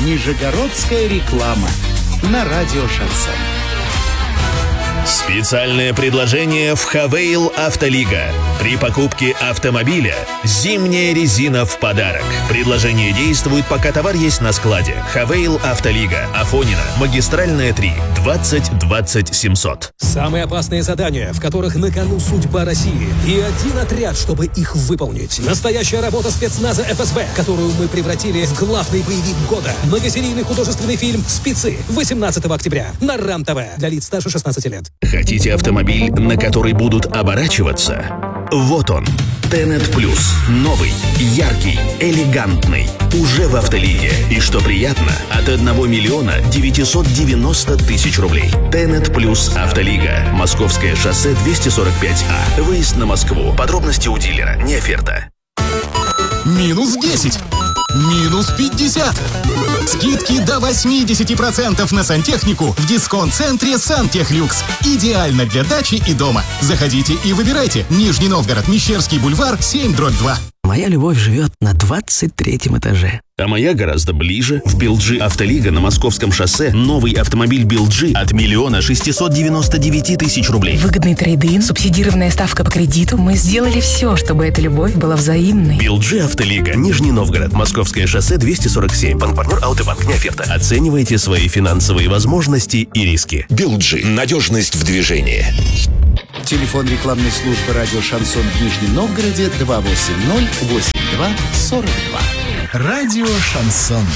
Нижегородская реклама на радио «Шансон». Специальное предложение в Хавейл Автолига. При покупке автомобиля зимняя резина в подарок. Предложение действует, пока товар есть на складе. Хавейл Автолига. Афонина. Магистральная 3. 20 20 700. Самые опасные задания, в которых на кону судьба России. И один отряд, чтобы их выполнить. Настоящая работа спецназа ФСБ, которую мы превратили в главный боевик года. Многосерийный художественный фильм «Спецы» 18 октября на РАН-ТВ для лиц старше 16 лет. Хотите автомобиль, на который будут оборачиваться? Вот он. Тенет Плюс. Новый, яркий, элегантный. Уже в Автолиге. И что приятно, от 1 миллиона 990 тысяч рублей. Тенет Плюс Автолига. Московское шоссе 245А. Выезд на Москву. Подробности у дилера. Не оферта. Минус 10. Минус 50. Скидки до 80% на сантехнику в дисконт-центре «Сантехлюкс». Идеально для дачи и дома. Заходите и выбирайте. Нижний Новгород, Мещерский бульвар, 7/2. Моя любовь живет на 23-м этаже. А моя гораздо ближе. В Билджи Автолига на Московском шоссе новый автомобиль Билджи от 1 699 000 рублей. Выгодный трейд-ин, субсидированная ставка по кредиту. Мы сделали все, чтобы эта любовь была взаимной. Билджи Автолига. Нижний Новгород. Московское шоссе 247. Банк-партнер Аутобанк. Не оферта. Оценивайте свои финансовые возможности и риски. Билджи. Надежность в движении. Телефон рекламной службы радио «Шансон» в Нижнем Новгороде 280-82-42. Радио «Шансон».